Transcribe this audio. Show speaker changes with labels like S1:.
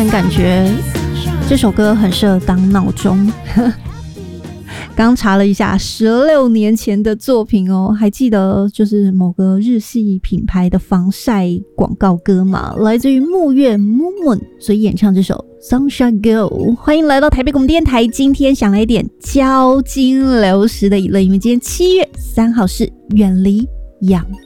S1: 点感觉这首歌很适合当闹钟。刚查了一下16年前的作品哦，还记得就是某个日系品牌的防晒广告歌嘛，来自于木月 Moon 所演唱这首 Sunshine Girl。 欢迎来到台北广播电台，今天想来一点交金流时的娱乐，因为今天7月3号是远离氧